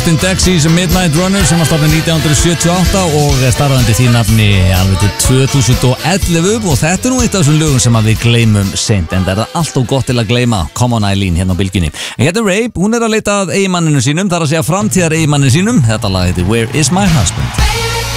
Martin Dexys Midnight Runner sem var stofnað 1978 og starfandi því nafni alveg til 2011 og þetta nú eitt af þessum lögum sem við gleymum seint en það alltaf gott til að gleyma Come on Eileen hérna á bylgjunni. En hérna Rape, hún að leita að eiginmanninu sínum, þar að segja framtíðar eiginmanninu sínum. Þetta lag heitir Where is my husband?